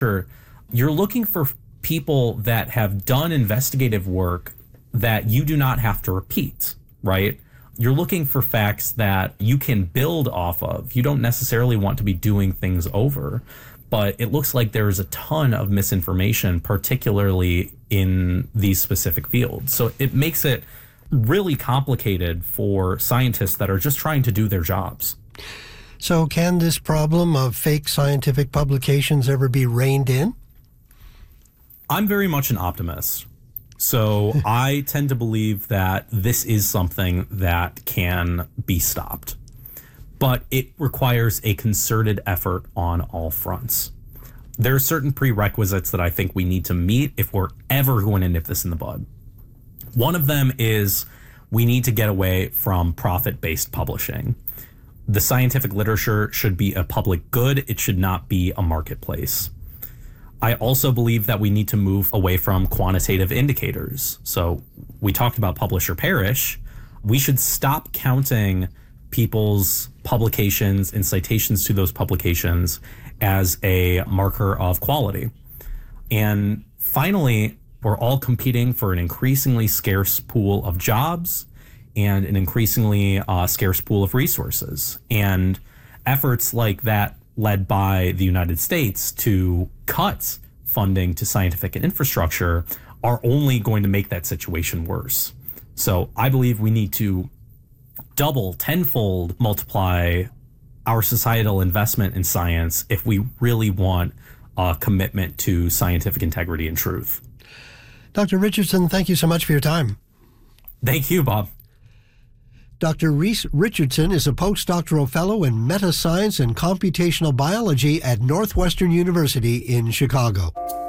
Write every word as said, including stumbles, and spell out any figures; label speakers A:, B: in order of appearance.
A: Sure. You're looking for people that have done investigative work that you do not have to repeat, right? You're looking for facts that you can build off of. You don't necessarily want to be doing things over, but it looks like there is a ton of misinformation, particularly in these specific fields. So it makes it really complicated for scientists that are just trying to do their jobs.
B: So can this problem of fake scientific publications ever be reined in?
A: I'm very much an optimist. So I tend to believe that this is something that can be stopped. But it requires a concerted effort on all fronts. There are certain prerequisites that I think we need to meet if we're ever going to nip this in the bud. One of them is we need to get away from profit-based publishing. The scientific literature should be a public good. It should not be a marketplace. I also believe that we need to move away from quantitative indicators. So we talked about publish or perish. We should stop counting people's publications and citations to those publications as a marker of quality. And finally, we're all competing for an increasingly scarce pool of jobs and an increasingly uh, scarce pool of resources. And efforts like that led by the United States to cut funding to scientific infrastructure are only going to make that situation worse. So I believe we need to double, tenfold multiply our societal investment in science if we really want a commitment to scientific integrity and truth.
B: Doctor Richardson, thank you so much for your time.
A: Thank you, Bob.
B: Doctor Reese Richardson is a postdoctoral fellow in meta-science and computational biology at Northwestern University in Chicago.